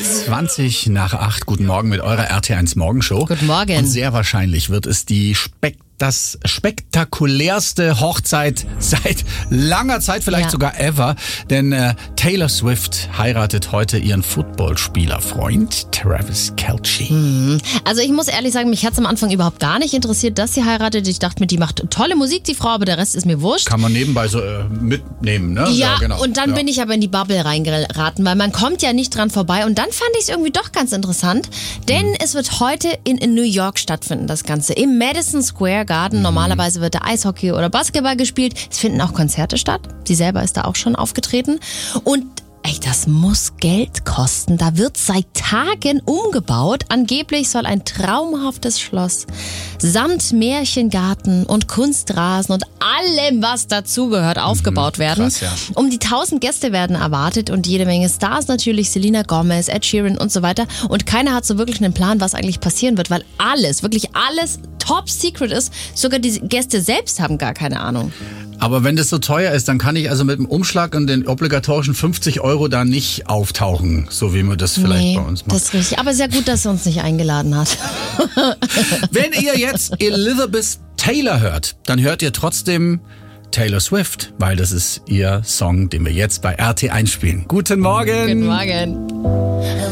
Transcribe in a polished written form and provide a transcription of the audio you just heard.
20 nach 8. Guten Morgen mit eurer RT1 Morgenshow. Guten Morgen. Und sehr wahrscheinlich wird es das spektakulärste Hochzeit seit langer Zeit, vielleicht sogar ever. Denn Taylor Swift heiratet heute ihren Footballspielerfreund Travis Kelce. Also ich muss ehrlich sagen, mich hat es am Anfang überhaupt gar nicht interessiert, dass sie heiratet. Ich dachte mir, die macht tolle Musik, die Frau, aber der Rest ist mir wurscht. Kann man nebenbei so mitnehmen, ne? Ja, genau. Und dann bin ich aber in die Bubble reingeraten, weil man kommt ja nicht dran vorbei. Und dann fand ich es irgendwie doch ganz interessant, denn es wird heute in New York stattfinden, das Ganze. Im Madison Square Garden. Normalerweise wird da Eishockey oder Basketball gespielt. Es finden auch Konzerte statt. Sie selber ist da auch schon aufgetreten. Und das muss Geld kosten. Da wird seit Tagen umgebaut. Angeblich soll ein traumhaftes Schloss samt Märchengarten und Kunstrasen und allem, was dazugehört, aufgebaut werden. Krass, ja. Um die 1000 Gäste werden erwartet und jede Menge Stars natürlich, Selena Gomez, Ed Sheeran und so weiter. Und keiner hat so wirklich einen Plan, was eigentlich passieren wird, weil wirklich alles top secret ist. Sogar die Gäste selbst haben gar keine Ahnung. Aber wenn das so teuer ist, dann kann ich also mit dem Umschlag und den obligatorischen 50 € da nicht auftauchen, so wie man das vielleicht bei uns macht. Das ist richtig. Aber sehr gut, dass er uns nicht eingeladen hat. Wenn ihr jetzt Elizabeth Taylor hört, dann hört ihr trotzdem Taylor Swift, weil das ist ihr Song, den wir jetzt bei RT1 spielen. Guten Morgen! Guten Morgen.